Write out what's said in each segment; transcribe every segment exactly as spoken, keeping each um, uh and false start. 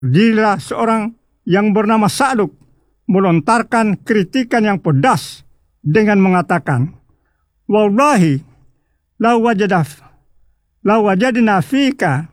Dia seorang yang bernama Sa'luk melontarkan kritikan yang pedas dengan mengatakan, "Wallahi, law wajada law wajadna fika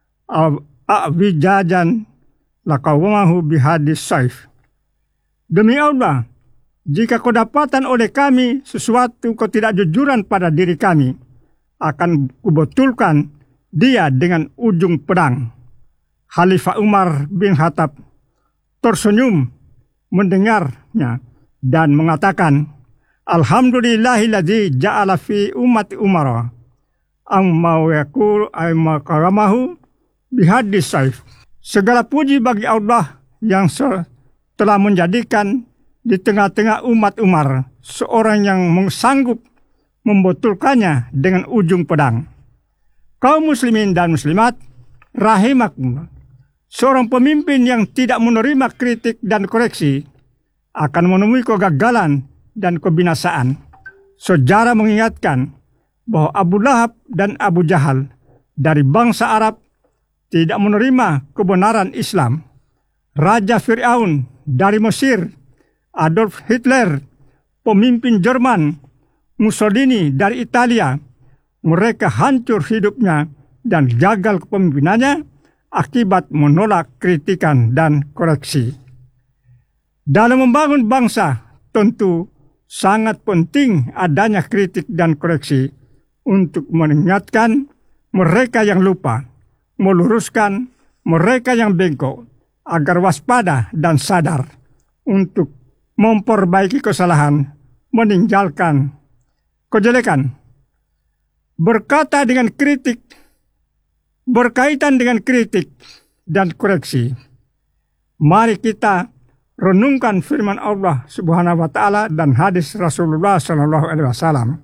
awijajan laqawamahu bihadis saif." Demi Allah, jika kau dapatan oleh kami sesuatu kau tidak jujuran pada diri kami, akan kubetulkan dia dengan ujung pedang. Khalifah Umar bin Khattab tersenyum mendengarnya dan mengatakan, "Alhamdulillahilladzi ja'ala fi ummati Umar amma yaqul ayma karamahu bihadis saif." Segala puji bagi Allah yang telah menjadikan di tengah-tengah umat Umar seorang yang sanggup membetulkannya dengan ujung pedang. Kaum muslimin dan muslimat rahimakumullah, seorang pemimpin yang tidak menerima kritik dan koreksi akan menemui kegagalan dan kebinasaan. Sejarah mengingatkan bahwa Abu Lahab dan Abu Jahal dari bangsa Arab tidak menerima kebenaran Islam. Raja Fir'aun dari Mesir, Adolf Hitler, pemimpin Jerman, Mussolini dari Italia, mereka hancur hidupnya dan gagal kepemimpinannya akibat menolak kritikan dan koreksi. Dalam membangun bangsa, tentu sangat penting adanya kritik dan koreksi untuk mengingatkan mereka yang lupa, meluruskan mereka yang bengkok, agar waspada dan sadar untuk memperbaiki kesalahan, meninggalkan kejelekan. Berkata dengan kritik, berkaitan dengan kritik dan koreksi, mari kita renungkan firman Allah Subhanahu wa taala dan hadis Rasulullah sallallahu alaihi wasallam.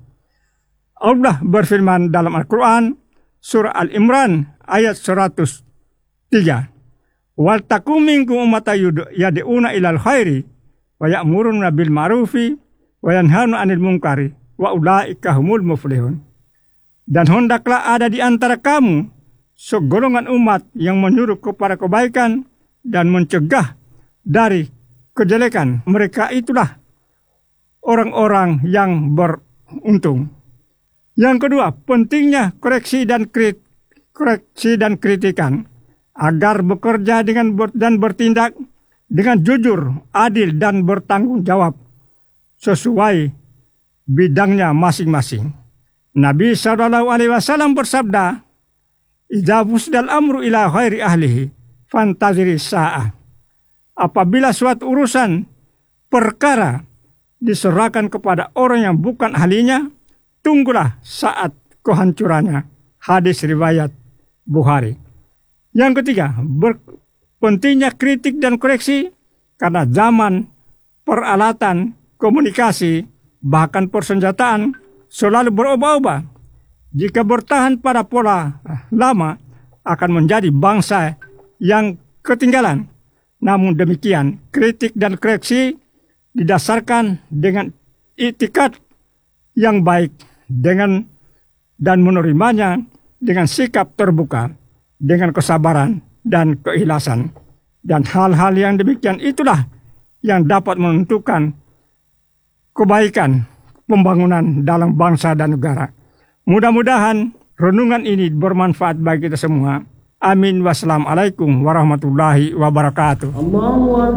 Allah berfirman dalam Al-Qur'an surah Al-Imran ayat seratus tiga. "Wal takum minkum ummatun yad'una ilal khairi wa ya'muruna bil ma'rufi wa yanhauna 'anil munkari wa ulaika humul muflihun." Dan hendaklah ada di antara kamu segolongan umat yang menyuruh kepada kebaikan dan mencegah dari kejelekan. Mereka itulah orang-orang yang beruntung. Yang kedua, pentingnya koreksi dan krit, koreksi dan kritikan agar bekerja dengan ber, dan bertindak dengan jujur, adil dan bertanggung jawab sesuai bidangnya masing-masing. Nabi shallallahu alaihi wasallam bersabda, "Idza fusdal amru ila ghairi ahlihi fantaziri sa'ah." Apabila suatu urusan perkara diserahkan kepada orang yang bukan ahlinya, tunggulah saat kehancurannya. Hadis riwayat Bukhari. Yang ketiga, pentingnya kritik dan koreksi karena zaman peralatan komunikasi bahkan persenjataan selalu berubah-ubah. Jika bertahan pada pola lama akan menjadi bangsa yang ketinggalan. Namun demikian, kritik dan koreksi didasarkan dengan itikad yang baik dengan dan menerimanya dengan sikap terbuka, dengan kesabaran dan keikhlasan. Dan hal-hal yang demikian itulah yang dapat menentukan kebaikan pembangunan dalam bangsa dan negara. Mudah-mudahan renungan ini bermanfaat bagi kita semua. Amin. Wassalamualaikum warahmatullahi wabarakatuh.